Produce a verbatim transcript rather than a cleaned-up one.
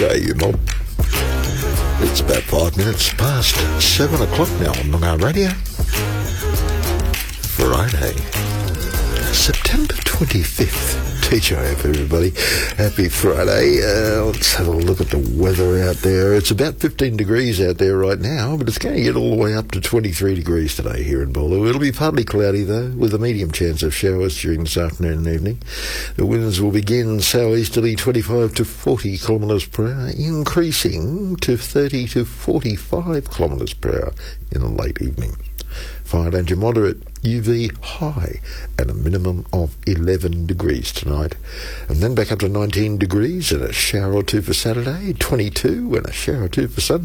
Okay, you mob. It's about five minutes past seven o'clock now on our radio. Friday, September twenty-fifth. T G I F, everybody. Happy Friday. Uh, let's have a look at the weather out there. It's about fifteen degrees out there right now, but it's going to get all the way up to twenty-three degrees today here in Bolu. It'll be partly cloudy, though, with a medium chance of showers during this afternoon and evening. The winds will begin southeasterly twenty-five to forty kilometres per hour, increasing to thirty to forty-five kilometres per hour in the late evening. Fire danger moderate, U V high, and a minimum of eleven degrees tonight. And then back up to nineteen degrees and a shower or two for Saturday, twenty-two and a shower or two for Sunday.